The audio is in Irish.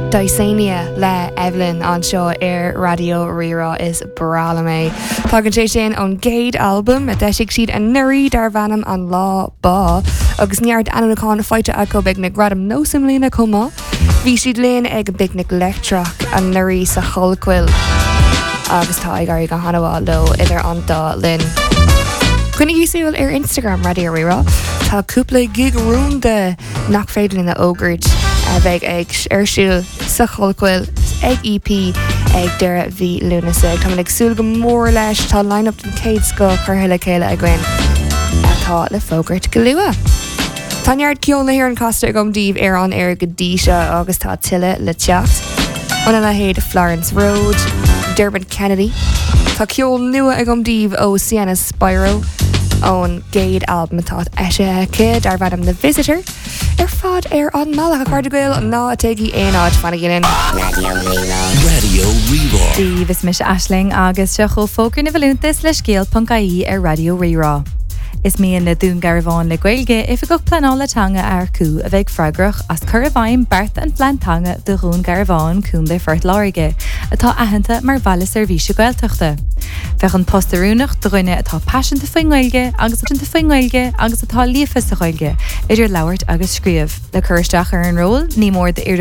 Daisania le Evelyn an seo Radio Rira is brala mé. Tágann sé sin an Gade album a deisiigh siad an nuirí dar bhanam an lá bá agus neart anúnaáin feite acu beag na gradam nó simlína comá. Bhí siad léon ag bicnic leictrach an nuirí sa cholcuil agus tá ag garí go hanahá lo idir an dá linn. Cuinnig súil Instagram Radio Rira tá cúpla gig rúnda nach féidir na ógurt bheith ag siúil sa cholcuil ag EP ag deire bhí lúnasa. Tá ag súil go mór leis tá line-up den céad sco chuthile céile a gcuin atá le fógurt go lua. Táneart ceolna hir an casta gom díobh an go díise agus tá tiile le teacht. Anna le héad Florence Road, Dermot Kennedy. Tá ceol nua ag gom díobh ó Sienna Spyro ón Gade album atá eise cid ar bhadam The Visitor. Fad an Malach a Cardagail ná a teigi éáid fanna gilin. Radio Rira. Dívis mis Aisling agus se cho fógur na bhilúntas le scéal.caí Radio Rira. Is míon na dún garibháin le Gaeilge if go planálatanga ar cú a bheith freigrach as curibhaim Bart an plantanga de rún garibháin cún de fort láige atá ahananta mar bhela servíse Gaeltachta. Bheith an postarúnach droine atá passionanta faoin Gaeilge agus atá líofa sa Gaeilge idir labhairt agus scríomh. Le chuiristeach ar an ról ní mór de